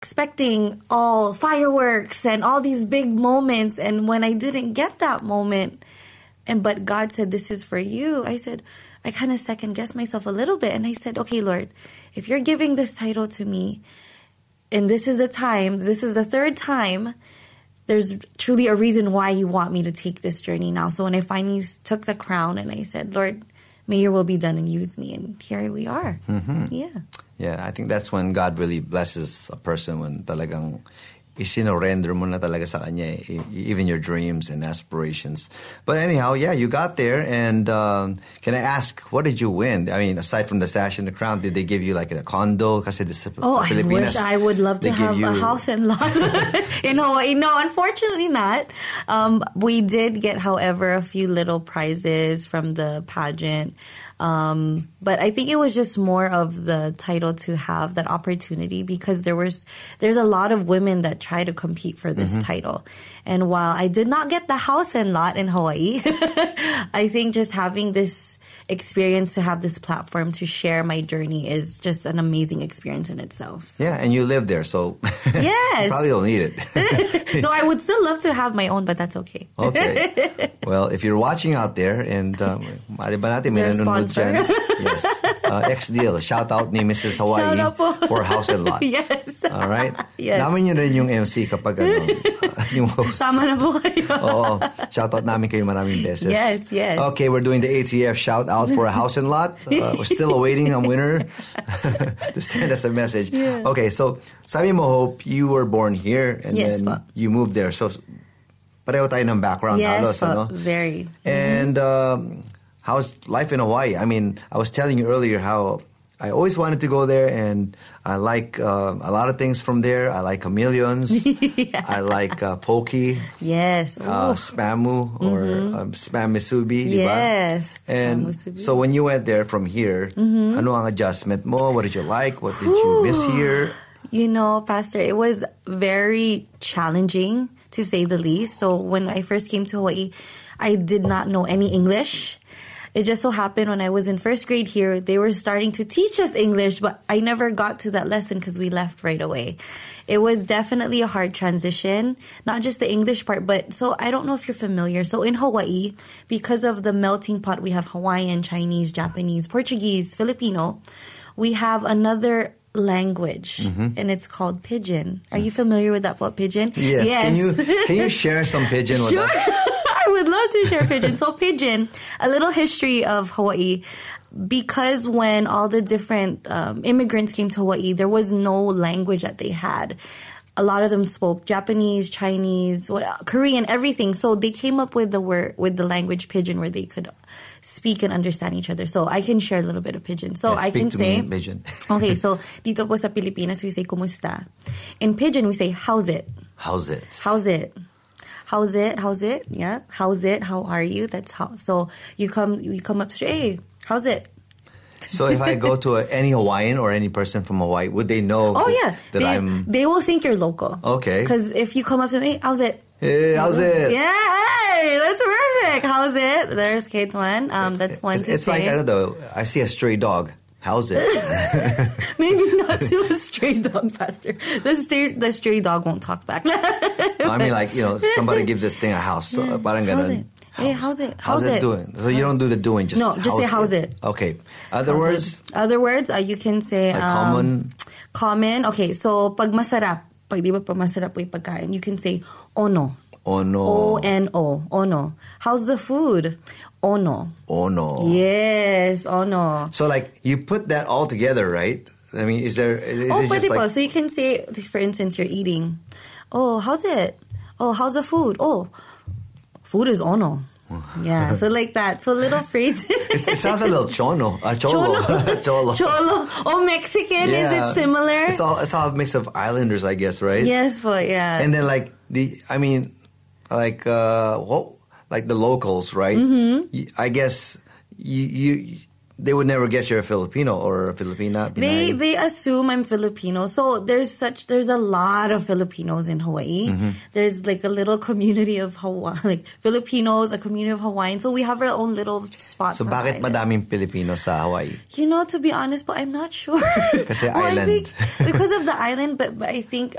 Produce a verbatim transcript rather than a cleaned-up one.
expecting all fireworks and all these big moments. And when I didn't get that moment, and but God said, this is for you, I said, I kind of second guessed myself a little bit. And I said, okay, Lord, if you're giving this title to me, and this is a time, this is the third time, there's truly a reason why you want me to take this journey now. So when I finally took the crown and I said, Lord, may your will be done and use me. And here we are. Mm-hmm. Yeah. Yeah, I think that's when God really blesses a person, when talagang isinorender mo na talaga sa kanya, even your dreams and aspirations. But anyhow, yeah, you got there. And um, can I ask, what did you win? I mean, aside from the sash and the crown, did they give you like a condo? Kasi this oh, I wish I would love to have you... a house and lot in Hawaii. No, unfortunately not. Um, we did get, however, a few little prizes from the pageant. Um, but I think it was just more of the title to have that opportunity, because there was, there's a lot of women that try to compete for this mm-hmm. title. And while I did not get the house and lot in Hawaii, I think just having this experience, to have this platform to share my journey, is just an amazing experience in itself. So. Yeah, and you live there, so yes. you probably don't need it. No, I would still love to have my own, but that's okay. Okay. Well, if you're watching out there, and um, mali ba natin may nanonood dyan? Yes. Uh, X-Deal, shout out ni Missus Hawaii for house and lot. Yes. All right? Yes. Namin nyo rin yung M C kapag ano, uh, yung host. Sama na po kayo. Oo. Shout out namin kayo maraming beses. Yes, yes. Okay, we're doing the A T F shout out for a house and lot. Uh, we're still awaiting a winner to send us a message. Yeah. Okay, so sabi mo, Hope, you were born here and yes, then pa. you moved there. So pareho tayo ng background. Yes, halos, pa. ano? Very. And um, how's life in Hawaii? I mean, I was telling you earlier how I always wanted to go there, and I like uh, a lot of things from there. I like chameleons. Yeah. I like uh, poke. Yes. Uh, spamu or mm-hmm. um, spam misubi. Yes. Diba? And so when you went there from here, mm-hmm. ano ang adjustment mo? What did you like? What did you miss here? You know, Pastor, it was very challenging, to say the least. So when I first came to Hawaii, I did not know any English. It just so happened when I was in first grade here, they were starting to teach us English, but I never got to that lesson because we left right away. It was definitely a hard transition, not just the English part, but so I don't know if you're familiar. So in Hawaii, because of the melting pot, we have Hawaiian, Chinese, Japanese, Portuguese, Filipino. We have another language, mm-hmm. and it's called Pidgin. Are you familiar with that, what, Pidgin? Yes. yes. Can you can you share some Pidgin with sure. us? I would love to share Pidgin. So Pidgin, a little history of Hawaii. Because when all the different um, immigrants came to Hawaii, there was no language that they had. A lot of them spoke Japanese, Chinese, what, Korean, everything. So they came up with the word, with the language Pidgin, where they could speak and understand each other. So I can share a little bit of Pidgin. So yeah, I can to say, me, Pidgin. Okay, so dito po sa Pilipinas, we say kumusta. In Pidgin, we say how's it. How's it? How's it. How's it? How's it? Yeah. How's it? How are you? That's how. So you come, you come up to, hey, how's it? So if I go to a, any Hawaiian or any person from Hawaii, would they know oh, that, yeah. that they, I'm... They will think you're local. Okay. Because if you come up to me, hey, how's it? Hey, how's it? Yeah, hey, that's perfect. How's it? There's Kate one. Um, that's one it, to it's say. It's like, I don't know, I see a stray dog. How's it? Maybe not to a stray dog, Pastor. The stray, the stray dog won't talk back. No, I mean, like, you know, somebody gives this thing a house. So yeah. parang ganun. How's hey, how's it? How's, how's it, it doing? So you don't do the doing, just no, just how's say how's it? it. Okay. Other how's words? It? Other words, uh, you can say like um, common. Common. Okay, so pag masarap, pag di ba pa masarap po yung pagkain, you can say ono. Ono. O N O. Ono. How's the food? Ono. Ono. Yes, ono. So like you put that all together, right? I mean, is there? Is oh, it pwede just po. like... So you can say, for instance, you're eating. Oh, how's it? Oh, how's the food? Oh, food is ono. Yeah, so like that. So little phrases. it, it sounds a little chono. Uh, cholo. Cholo. cholo. Cholo. Oh, Mexican. Yeah. Is it similar? It's all it's all a mix of islanders, I guess, right? Yes, but yeah. And then like the, I mean, like uh, what, like the locals, right? Mm-hmm. I guess you you. They would never guess you're a Filipino or a Filipina. They they assume I'm Filipino. So there's such there's a lot of Filipinos in Hawaii. Mm-hmm. There's like a little community of Hawaii, like Filipinos, a community of Hawaiians. So we have our own little spots. So bakit madaming Pilipino sa Hawaii? You know, to be honest, but I'm not sure. Kasi well, island. I think because of the island, but, but I think